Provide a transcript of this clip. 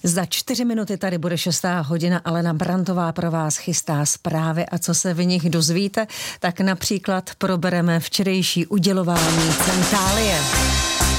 Za 4 minuty tady bude 6. hodina. Alena Brantová pro vás chystá zprávy a co se v nich dozvíte, tak například probereme včerejší udělování Centálie.